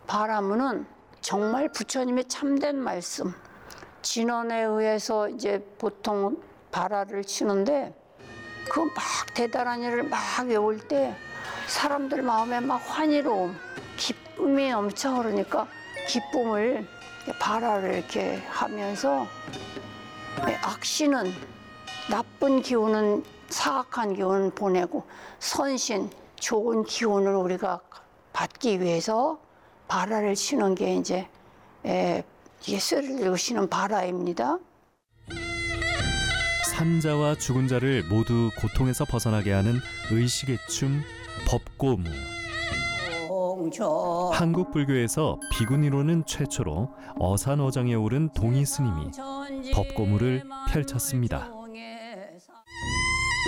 바라문은 정말 부처님의 참된 말씀, 진언에 의해서 이제 보통 바라를 치는데 그 막 대단한 일을 막 외울 때 사람들 마음에 막 환희로움, 기쁨이 넘쳐 흐르니까 기쁨을 바라를 이렇게 하면서 악신은 나쁜 기운은 사악한 기운을 보내고 선신 좋은 기운을 우리가 받기 위해서 바라를 치는 게 이제 예수를 이루시는 바라입니다. 산자와 죽은 자를 모두 고통에서 벗어나게 하는 의식의 춤 법고무. 한국 불교에서 비구니로는 최초로 어산어장에 오른 동이 스님이 법고무를 펼쳤습니다.